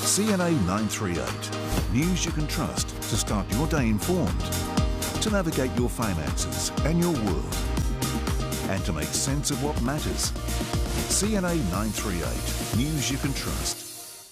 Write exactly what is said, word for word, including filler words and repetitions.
C N A nine three eight. News you can trust to start your day informed, to navigate your finances and your world, and to make sense of what matters. C N A nine three eight. News you can trust.